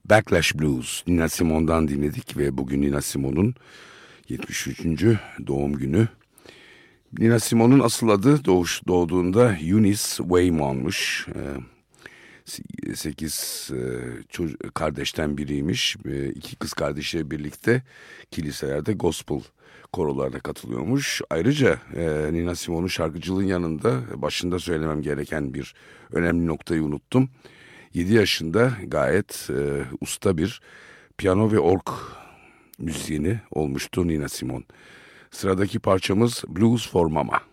Backlash Blues, Nina Simone'dan dinledik ve bugün Nina Simone'un 73. doğum günü. Nina Simone'un asıl adı doğduğunda Eunice Waymon'muş. 8 kardeşten biriymiş. İki kız kardeşiyle birlikte kiliselerde gospel korolarına katılıyormuş. Ayrıca Nina Simone'un şarkıcılığın yanında başında söylemem gereken bir önemli noktayı unuttum. 7 yaşında gayet usta bir piyano ve org müziğini olmuştu Nina Simone. Sıradaki parçamız Blues for Mama.